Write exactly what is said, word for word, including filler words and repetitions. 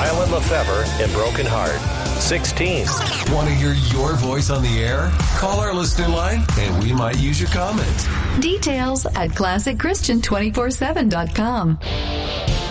Rylan Lefevre in Broken Heart. sixteen. Want to hear your voice on the air? Call our listener line and we might use your comment. Details at classic christian two four seven dot com.